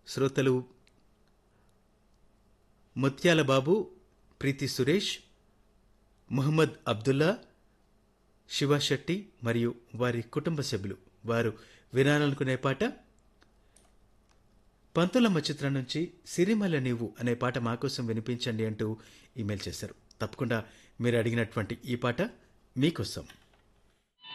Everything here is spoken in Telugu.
శ్రోతలు ముత్యాల బాబు, ప్రీతి సురేష్, ముహమ్మద్ అబ్దుల్లా, శివ శెట్టి మరియు వారి కుటుంబ సభ్యులు వారు వినాలనుకునే పాట పంతులమ్మ చిత్రం నుంచి సిరిమల్ల నీవు అనే పాట మాకోసం వినిపించండి అంటూ ఈమెయిల్ చేశారు. తప్పకుండా మీరు అడిగినటువంటి ఈ పాట మీకోసం.